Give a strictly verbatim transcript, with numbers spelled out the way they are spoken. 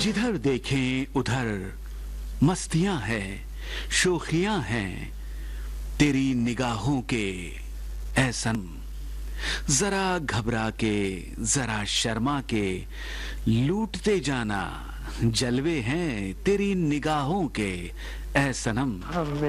जिधर देखें उधर मस्तियां हैं, शोखियां हैं तेरी निगाहों के ऐ सनम। जरा घबरा के जरा शर्मा के लूटते जाना, जलवे हैं तेरी निगाहों के ऐ सनम।